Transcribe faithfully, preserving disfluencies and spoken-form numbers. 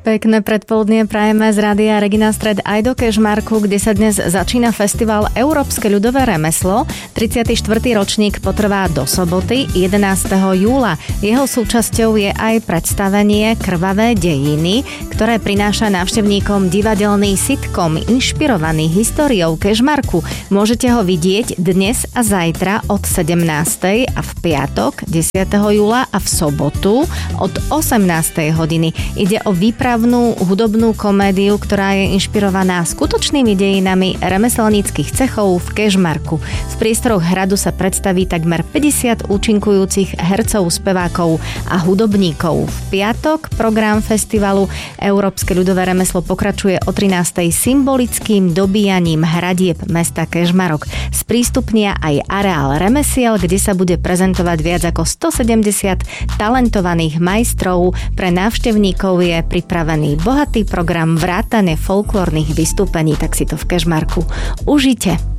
Pekné predpoludnie prajeme z Rádia Regina Stred aj do Kežmarku, kde sa dnes začína festival Európske ľudové remeslo. tridsiaty štvrtý ročník potrvá do soboty jedenásteho júla. Jeho súčasťou je aj predstavenie Krvavé dejiny, ktoré prináša návštevníkom divadelný sitcom inšpirovaný históriou Kežmarku. Môžete ho vidieť dnes a zajtra od sedemnástej a v piatok desiateho júla a v sobotu od osemnástej hodiny. Ide o výpravu hudobnú komédiu, ktorá je inšpirovaná skutočnými dejinami remeselníckych cechov v Kežmarku. V priestoroch hradu sa predstaví takmer päťdesiat účinkujúcich hercov, spevákov a hudobníkov. V piatok program festivalu Európske ľudové remeslo pokračuje o trinástej symbolickým dobíjaním hradieb mesta Kežmarok. Sprístupnia aj areál remesiel, kde sa bude prezentovať viac ako stosedemdesiat talentovaných majstrov. Pre návštevníkov je pripravený bohatý program vrátane folklórnych vystúpení, tak si to v Kežmarku užite.